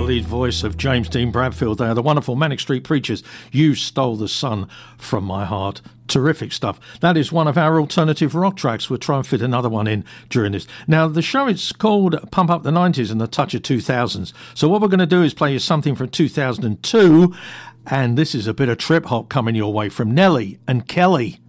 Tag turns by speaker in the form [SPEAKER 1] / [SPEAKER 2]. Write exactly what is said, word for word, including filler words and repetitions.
[SPEAKER 1] sullied voice of James Dean Bradfield there, the wonderful Manic Street Preachers. You Stole the Sun from My Heart. Terrific stuff. That is one of our alternative rock tracks. We'll try and fit another one in during this. Now, the show is called Pump Up the nineties and a Touch of two thousands. So what we're going to do is play you something from two thousand two, and this is a bit of trip hop coming your way from Nelly and Kelly.